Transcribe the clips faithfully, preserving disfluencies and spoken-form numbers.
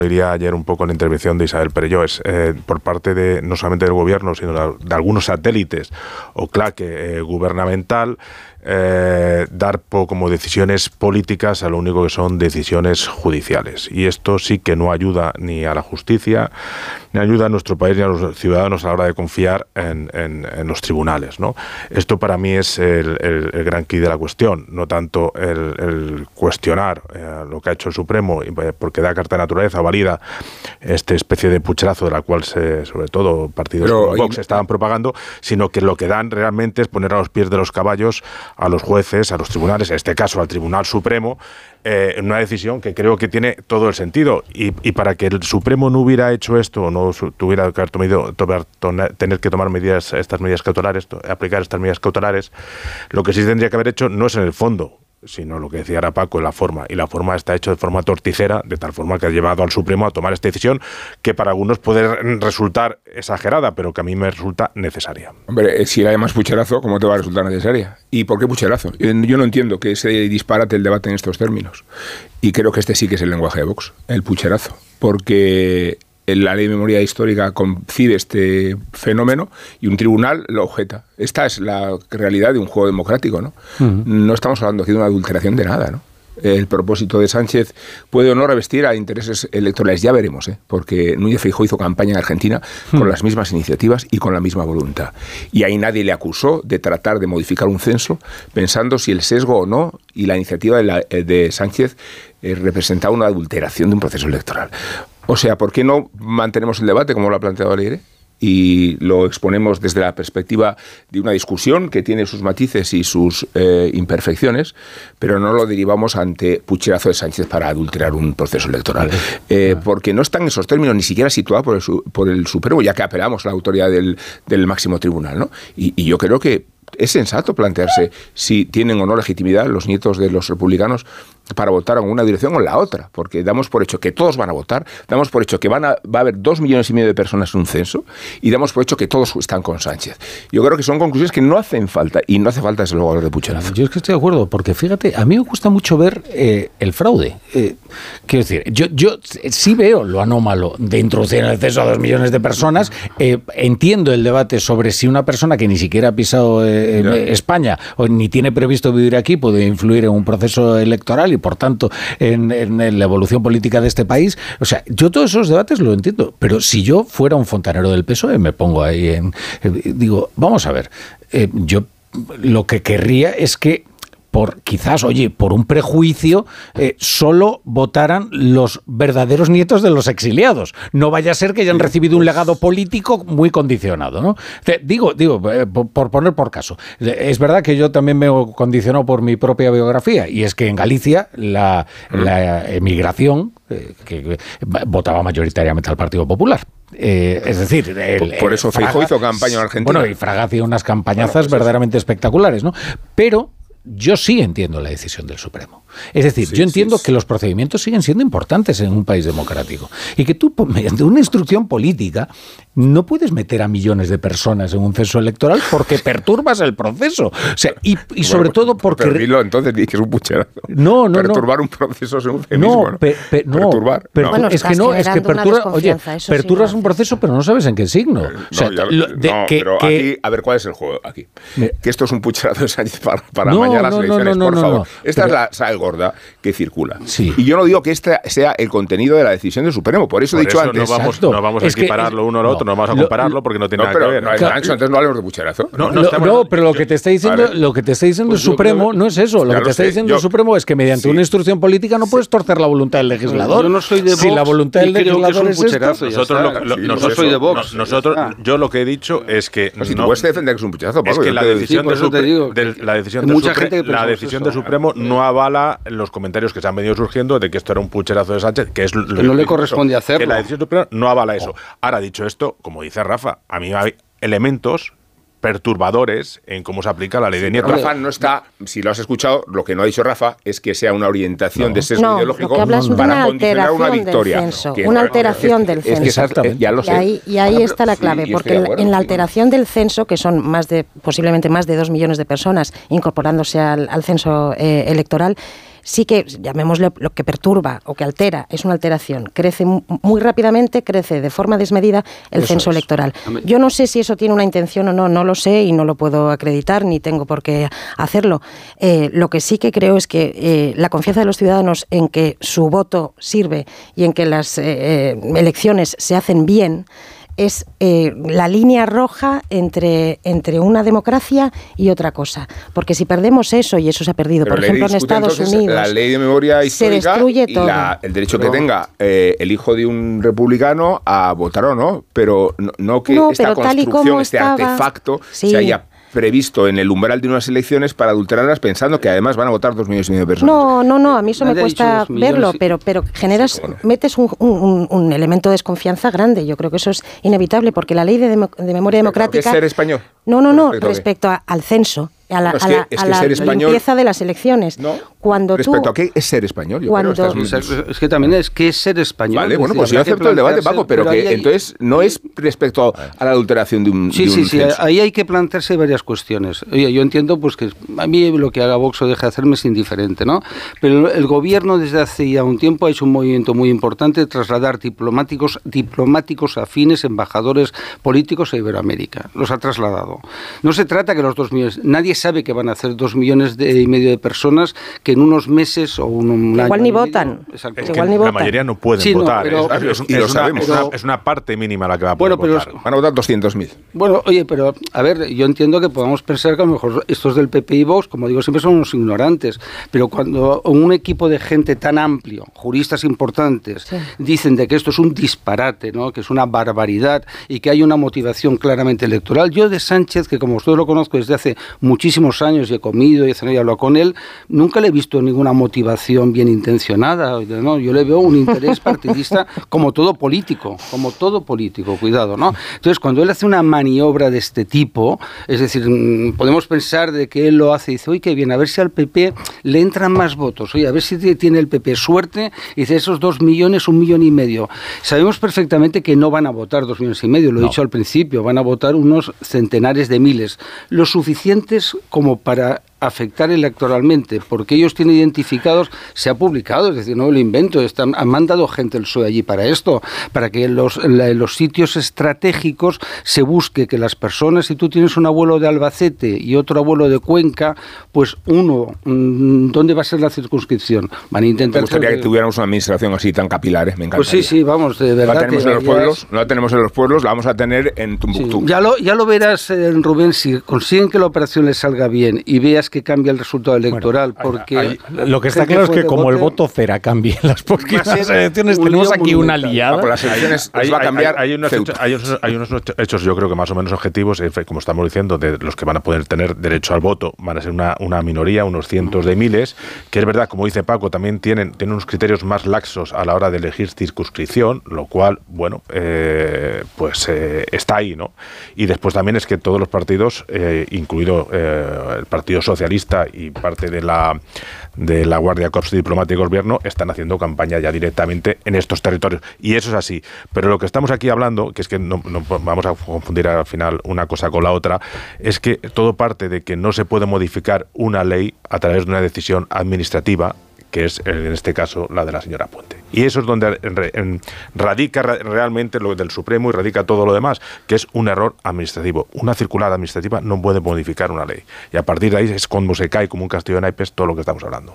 Diría ayer un poco en la intervención de Isabel Perelló, es eh, por parte de no solamente del gobierno, sino de, de algunos satélites o claque eh, gubernamental, eh, dar po, como decisiones políticas a lo único que son decisiones judiciales. Y esto sí que no ayuda ni a la justicia, ni ayuda a nuestro país ni a los ciudadanos a la hora de confiar en, en, en los tribunales, ¿no? Esto para mí es el, el, el gran quid de la cuestión, no tanto el, el cuestionar eh, lo que ha hecho el Supremo, porque da carta de naturaleza, valida esta especie de pucherazo de la cual se, sobre todo partidos Pero, como Vox y... estaban propagando, sino que lo que dan realmente es poner a los pies de los caballos a los jueces, a los tribunales, en este caso al Tribunal Supremo, eh, en una decisión que creo que tiene todo el sentido. Y, y para que el Supremo no hubiera hecho esto, o no tuviera que haber tomado, tomar, tener que tomar medidas, estas medidas cautelares, aplicar estas medidas cautelares, lo que sí tendría que haber hecho no es en el fondo, sino lo que decía ahora Paco, en la forma. Y la forma está hecha de forma torticera, de tal forma que ha llevado al Supremo a tomar esta decisión que para algunos puede resultar exagerada, pero que a mí me resulta necesaria. Hombre, si la llamas pucherazo, ¿cómo te va a resultar necesaria? ¿Y por qué pucherazo? Yo no entiendo que se disparate el debate en estos términos. Y creo que este sí que es el lenguaje de Vox, el pucherazo. Porque la ley de memoria histórica concibe este fenómeno y un tribunal lo objeta. Esta es la realidad de un juego democrático, ¿no? Uh-huh. No estamos hablando aquí de una adulteración de nada, ¿no? El propósito de Sánchez puede o no revestir a intereses electorales, ya veremos, ¿eh? Porque Núñez Feijóo hizo campaña en Argentina con uh-huh. las mismas iniciativas y con la misma voluntad. Y ahí nadie le acusó de tratar de modificar un censo pensando si el sesgo o no y la iniciativa de, la, de Sánchez eh, representaba una adulteración de un proceso electoral. O sea, ¿por qué no mantenemos el debate como lo ha planteado Alegre? Y lo exponemos desde la perspectiva de una discusión que tiene sus matices y sus eh, imperfecciones, pero no lo derivamos ante pucherazo de Sánchez para adulterar un proceso electoral. Eh, porque no están esos términos ni siquiera situados por el, por el Supremo, ya que apelamos a la autoridad del, del máximo tribunal, ¿no? Y, y yo creo que es sensato plantearse si tienen o no legitimidad los nietos de los republicanos para votar en una dirección o en la otra, porque damos por hecho que todos van a votar, damos por hecho que van a, va a haber dos millones y medio de personas en un censo y damos por hecho que todos están con Sánchez. Yo creo que son conclusiones que no hacen falta y no hace falta desde luego hablar de pucherazo. Yo es que estoy de acuerdo, porque fíjate, a mí me gusta mucho ver eh, el fraude. Eh, quiero decir, yo, yo sí veo lo anómalo de introducir en el censo a dos millones de personas. Eh, entiendo el debate sobre si una persona que ni siquiera ha pisado eh, España o ni tiene previsto vivir aquí puede influir en un proceso electoral y por tanto en, en la evolución política de este país. O sea, yo todos esos debates lo entiendo, pero si yo fuera un fontanero del P S O E me pongo ahí en... Digo, vamos a ver, eh, yo lo que querría es que por quizás, oye, por un prejuicio, eh, solo votaran los verdaderos nietos de los exiliados. No vaya a ser que hayan recibido un legado político muy condicionado, ¿no? Digo, digo, eh, por, por poner por caso. Es verdad que yo también me condiciono por mi propia biografía, y es que en Galicia la, la emigración, eh, que votaba mayoritariamente al Partido Popular. Eh, es decir, el, por, por eso Feijóo hizo campaña en Argentina. Bueno, y Fraga hacía unas campañazas bueno, pues verdaderamente eso. espectaculares, ¿no? Pero yo sí entiendo la decisión del Supremo. Es decir, sí, yo entiendo sí, sí. que los procedimientos siguen siendo importantes en un país democrático y que tú, mediante una instrucción política, no puedes meter a millones de personas en un censo electoral porque perturbas el proceso. O sea, y, y sobre bueno, todo porque... Pero dilo, entonces, di que es un pucherazo. No, no, Perturbar no. un proceso es un eufemismo, no, pe, pe, no, Perturbar. Per, no. Bueno, es que no, es que perturba, oye, perturbas sí, un proceso, pero no sabes en qué signo. No, o sea, ya, lo, de, no que, pero que, aquí, a ver, ¿cuál es el juego aquí? Me, que esto es un pucherazo de Sánchez para, para no, mañana las no, elecciones, no, no, por no, favor. No, Esta pero, es la sal gorda que circula. Sí. Y yo no digo que este sea el contenido de la decisión del Supremo, por eso por he dicho eso antes. No vamos, no vamos a equiparar lo uno al otro, no vamos a compararlo porque no tiene no, nada pero, que ver. No, claro, Ancho, entonces no hablemos de pucherazo. No, no, no, no pero lo que te está diciendo, vale. lo que te está diciendo pues el Supremo creo, no es eso. Lo que te está sé, diciendo yo, el Supremo es que mediante sí. una instrucción política no puedes torcer la voluntad del legislador. Yo no soy de Vox. Si la voluntad del legislador es, es esto, nosotros lo, lo, sí, nosotros soy de Vox. Nosotros, yo lo que he dicho es que pues si no, tú puedes defender que es un pucherazo, es que la decisión del la decisión la decisión del Supremo no avala los comentarios que se han venido surgiendo de que esto era un pucherazo de Sánchez, que es lo que no le corresponde hacerlo. Que la decisión suprema no avala eso. Ahora, dicho esto, como dice Rafa, a mí hay elementos perturbadores en cómo se aplica la ley de Nieto. Rafa no está, si lo has escuchado, lo que no ha dicho Rafa es que sea una orientación no. de sesgo no, ideológico lo que es para una condicionar una victoria. Censo, una alteración del censo. Es que es, ya lo sé. Y ahí, y ahí está la clave, sí, porque acuerdo, en la alteración del censo, que son más de posiblemente más de dos millones de personas incorporándose al, al censo eh, electoral, sí que, llamémosle lo que perturba o que altera, es una alteración. Crece muy rápidamente, crece de forma desmedida el Eso censo es. electoral. Yo no sé si eso tiene una intención o no, no lo sé y no lo puedo acreditar ni tengo por qué hacerlo. Eh, lo que sí que creo es que eh, la confianza de los ciudadanos en que su voto sirve y en que las eh, elecciones se hacen bien es eh, la línea roja entre, entre una democracia y otra cosa. Porque si perdemos eso, y eso se ha perdido, Pero por ejemplo, en Estados entonces, Unidos, la ley de memoria histórica se destruye y todo. la, el derecho Pero, que tenga eh, el hijo de un republicano a votar o no, pero no, no que No, esta pero tal y construcción, como este estaba, artefacto sí. se haya previsto en el umbral de unas elecciones para adulterarlas pensando que además van a votar dos millones y medio de personas. No, no, no, a mí eso Nadie me ha dicho cuesta dos millones verlo, y- pero, pero generas, Sí, bueno. metes un, un- un elemento de desconfianza grande. Yo creo que eso es inevitable, porque la ley de, demo- de memoria Respecto a qué es democrática... ser español. No, no, no, Respecto a qué. respecto a- al censo, a la, No, es a que- la- es a que la ser español- limpieza de las elecciones. No, Cuando respecto tú, a qué es ser español, yo Cuando- creo. Estás- Es, es que también es que es ser español. Vale, es bueno, decir, pues yo habrá que acepto el debate, plantearse- Paco, pero, ahí que hay- entonces no es respecto a la adulteración de un, Sí, de un sí, sí, censo. ahí hay que plantearse varias cuestiones. Oye, yo entiendo pues que a mí lo que haga Vox o deje de hacerme es indiferente, ¿no? Pero el gobierno desde hace ya un tiempo ha hecho un movimiento muy importante de trasladar diplomáticos, diplomáticos afines, embajadores políticos a Iberoamérica. Los ha trasladado. No se trata que los dos millones, nadie sabe que van a hacer dos millones de, y medio de personas que en unos meses o un, un año Igual ni y medio- votan. Exacto. Es Igual que ni la votan. mayoría no pueden Sí, no, votar. pero- es, es- y lo es una, sabemos. es una- Pero- es una parte mínima la que va a poder Bueno, pero votar. Van a votar doscientos mil. Bueno, oye, pero a ver, yo entiendo que podamos pensar que a lo mejor estos del P P y Vox, como digo, siempre son unos ignorantes, pero cuando un equipo de gente tan amplio, juristas importantes, Sí. dicen de que esto es un disparate, ¿no? Que es una barbaridad y que hay una motivación claramente electoral, yo de Sánchez, que como ustedes lo conozco desde hace muchísimos años y he comido y he cenado y he hablado con él, nunca le he visto ninguna motivación bien intencionada, ¿no? Yo le veo un interés partidista como todo político, como todo político, cuidado, ¿no? Entonces, cuando él hace una maniobra de este tipo, es decir, mm, podemos pensar de que él lo hace y dice, oye, qué bien, a ver si al P P le entran más votos, oye, a ver si tiene el P P suerte y dice, esos dos millones, un millón y medio. Sabemos perfectamente que no van a votar dos millones y medio, lo he No. dicho al principio, van a votar unos centenares de miles, lo suficientes como para afectar electoralmente, porque ellos tienen identificados, se ha publicado, es decir, no lo invento, están, han mandado gente el P S O E allí para esto, para que en los, en la- en los sitios estratégicos se busque que las personas, si tú tienes un abuelo de Albacete y otro abuelo de Cuenca, pues uno, mm, ¿dónde va a ser la circunscripción? Van a Me intentar... gustaría ser- que tuviéramos una administración así tan capilar, ¿eh? Me Pues encantaría. sí, sí, vamos, de No verdad. la tenemos que en los ya pueblos, es- no la tenemos en los pueblos, la vamos a tener en Tumbuctú. Sí, ya, lo, ya lo verás, eh, Rubén, si consiguen que la operación les salga bien y veas que cambia el resultado electoral, porque... Ahí- lo que está gente claro es que fuerte como el vote- voto cera cambie en las próximas Va a ser elecciones, un tenemos lío aquí una monumental. liada. Ah, por las elecciones Hay, os va a hay- cambiar hay- hay unos Ceuta. hechos, hay, unos, hay unos hechos, yo creo que más o menos objetivos, eh, como estamos diciendo, de los que van a poder tener derecho al voto, van a ser una, una minoría, unos cientos de miles, que es verdad, como dice Paco, también tienen, tienen unos criterios más laxos a la hora de elegir circunscripción, lo cual, bueno, eh, pues eh, está ahí, ¿no? Y después también es que todos los partidos, eh, incluido eh, el Partido Socialista y parte de la de la Guardia Corps Diplomático Gobierno, están haciendo campaña ya directamente en estos territorios. Y eso es así. Pero lo que estamos aquí hablando, que es que no, no vamos a confundir al final una cosa con la otra, es que todo parte de que no se puede modificar una ley a través de una decisión administrativa, que es en este caso la de la señora Puente. Y eso es donde en- en- radica ra- realmente lo del Supremo y radica todo lo demás, que es un error administrativo. Una circular administrativa no puede modificar una ley. Y a partir de ahí es cuando se cae como un castillo de naipes todo lo que estamos hablando.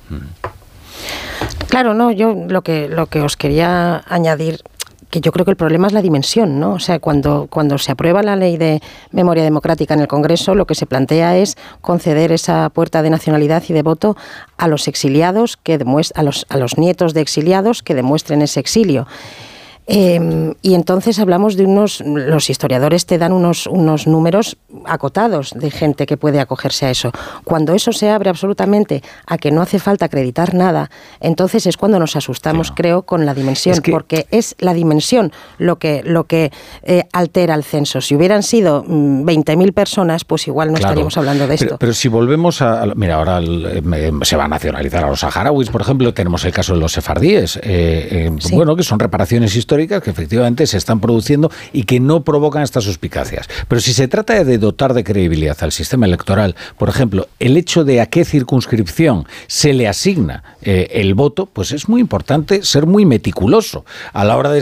Claro, no, yo lo que, lo que os quería añadir, que yo creo que el problema es la dimensión, ¿no? O sea, cuando, cuando se aprueba la ley de memoria democrática en el Congreso, lo que se plantea es conceder esa puerta de nacionalidad y de voto a los exiliados, que demuest- a los, a los nietos de exiliados que demuestren ese exilio. Eh, y entonces hablamos de unos, los historiadores te dan unos, unos números acotados de gente que puede acogerse a eso. Cuando eso se abre absolutamente a que no hace falta acreditar nada, entonces es cuando nos asustamos, Sí. creo, con la dimensión, Es que- porque es la dimensión lo que, lo que eh, altera el censo. Si hubieran sido mm, veinte mil personas, pues igual no Claro. estaríamos hablando de esto. Pero, pero si volvemos a... a- Mira, ahora el- eh, me- se va a nacionalizar a los saharauis, por ejemplo, tenemos el caso de los sefardíes, eh, eh, Sí. bueno, que son reparaciones históricas históricas que efectivamente se están produciendo y que no provocan estas suspicacias. Pero si se trata de dotar de credibilidad al sistema electoral, por ejemplo, el hecho de a qué circunscripción se le asigna eh, el voto, pues es muy importante ser muy meticuloso a la hora de